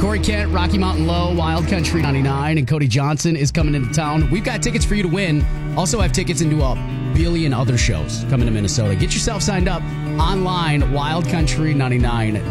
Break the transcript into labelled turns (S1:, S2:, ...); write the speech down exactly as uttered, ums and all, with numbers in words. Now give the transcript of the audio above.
S1: Corey Kent, Rocky Mountain Low, Wild Country ninety-nine, and Cody Johnson is coming into town. We've got tickets for you to win. Also have tickets into a billion other shows coming to Minnesota. Get yourself signed up online, wild country ninety-nine